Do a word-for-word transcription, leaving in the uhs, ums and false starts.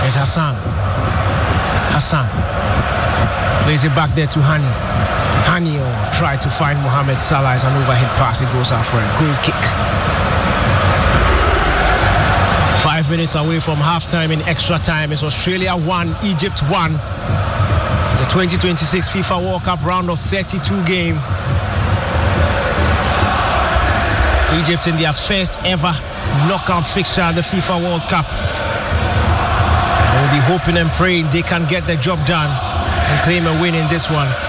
It's Hassan. Hassan plays it back there to Hani. Hani oh, tried to find Mohamed Salah as an overhead pass. It goes out for a goal kick. Five minutes away from halftime in extra time. It's Australia one, Egypt one. The twenty twenty-six FIFA World Cup round of thirty-two game. Egypt in their first ever knockout fixture at the FIFA World Cup. We'll be hoping and praying they can get the job done and claim a win in this one.